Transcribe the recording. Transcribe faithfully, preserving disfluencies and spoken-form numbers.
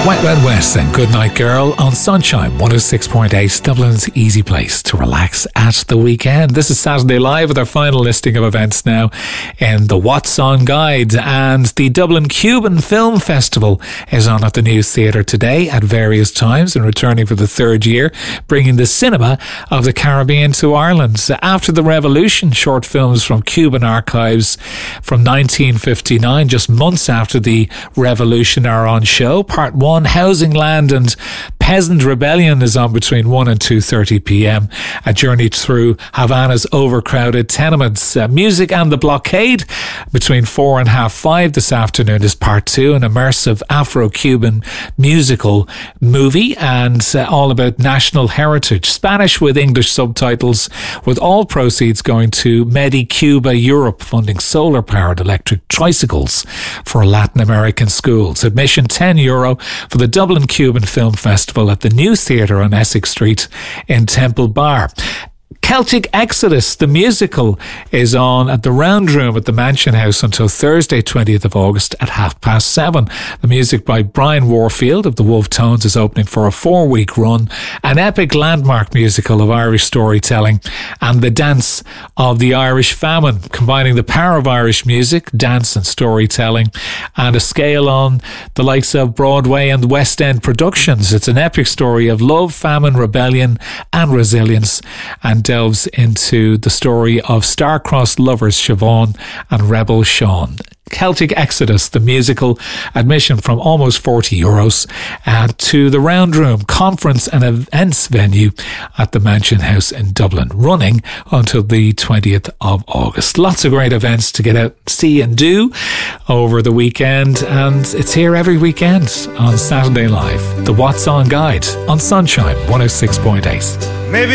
Wet Red West and Goodnight Girl on Sunshine one oh six point eight, Dublin's easy place to relax at the weekend. This is Saturday Live with our final listing of events now in the What's On Guide. And the Dublin Cuban Film Festival is on at the New Theatre today at various times and returning for the third year, bringing the cinema of the Caribbean to Ireland. After the Revolution, short films from Cuban archives from nineteen fifty-nine, just months after the Revolution, are on show. Part one, Housing, Land and Peasant Rebellion, is on between one and two thirty p.m. A journey through Havana's overcrowded tenements. Uh, Music and the Blockade between four and half five this afternoon is part two, an immersive Afro-Cuban musical movie and uh, all about national heritage. Spanish with English subtitles, with all proceeds going to MediCuba Europe, funding solar-powered electric tricycles for Latin American schools. Admission ten euro for the Dublin Cuban Film Festival at the New Theatre on Essex Street in Temple Bar. Celtic Exodus, the musical, is on at the Round Room at the Mansion House until Thursday, twentieth of August at half past seven. The music by Brian Warfield of the Wolf Tones is opening for a four-week run. An epic landmark musical of Irish storytelling and the dance of the Irish famine, combining the power of Irish music, dance and storytelling, and a scale on the likes of Broadway and West End productions. It's an epic story of love, famine, rebellion and resilience, and delves into the story of star-crossed lovers Siobhan and rebel Sean. Celtic Exodus, the musical, admission from almost forty euros uh, to the Round Room conference and events venue at the Mansion House in Dublin, running until the twentieth of August. Lots of great events to get out, see and do over the weekend, and it's here every weekend on Saturday Live, the What's On Guide on Sunshine one oh six point eight. Maybe